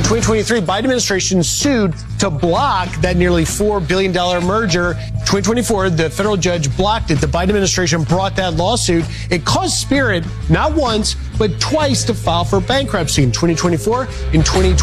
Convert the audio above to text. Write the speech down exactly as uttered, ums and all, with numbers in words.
twenty twenty-three, Biden administration sued to block that nearly four billion dollars merger. twenty twenty-four, the federal judge blocked it. The Biden administration brought that lawsuit. It caused Spirit not once, but twice to file for bankruptcy in twenty twenty-four and twenty twenty.